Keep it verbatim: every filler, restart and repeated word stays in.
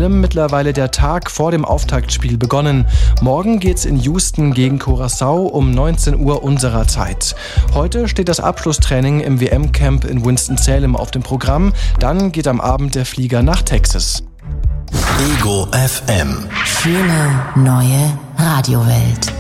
allem mittlerweile der Tag vor dem Auftaktspiel begonnen. Morgen geht's in Houston gegen Curaçao um neunzehn Uhr unserer Zeit. Heute steht das Abschlusstraining im W M-Camp in Winston-Salem auf dem Programm. Dann geht am Abend der Flieger nach Texas. Ego F M. Schöne neue Radiowelt.